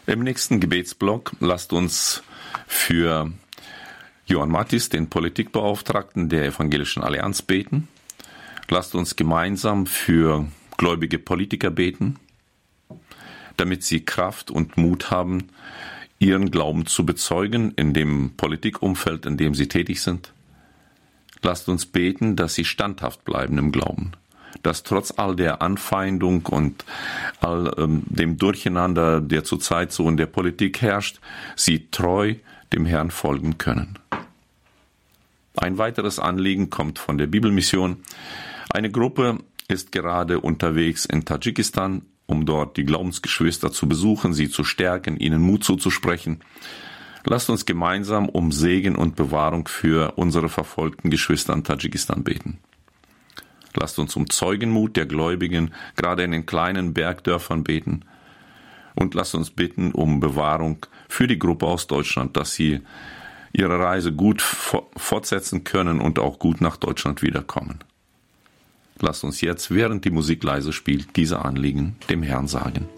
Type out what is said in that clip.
Im nächsten Gebetsblock lasst uns für Johann Mattis, den Politikbeauftragten der Evangelischen Allianz, beten. Lasst uns gemeinsam für gläubige Politiker beten, damit sie Kraft und Mut haben, ihren Glauben zu bezeugen in dem Politikumfeld, in dem sie tätig sind. Lasst uns beten, dass sie standhaft bleiben im Glauben, dass trotz all der Anfeindung und all dem Durcheinander, der zurzeit so in der Politik herrscht, sie treu dem Herrn folgen können. Ein weiteres Anliegen kommt von der Bibelmission. Eine Gruppe ist gerade unterwegs in Tadschikistan, um dort die Glaubensgeschwister zu besuchen, sie zu stärken, ihnen Mut zuzusprechen. Lasst uns gemeinsam um Segen und Bewahrung für unsere verfolgten Geschwister in Tadschikistan beten. Lasst uns um Zeugenmut der Gläubigen, gerade in den kleinen Bergdörfern, beten. Und lasst uns bitten um Bewahrung für die Gruppe aus Deutschland, dass sie ihre Reise gut fortsetzen können und auch gut nach Deutschland wiederkommen. Lasst uns jetzt, während die Musik leise spielt, diese Anliegen dem Herrn sagen.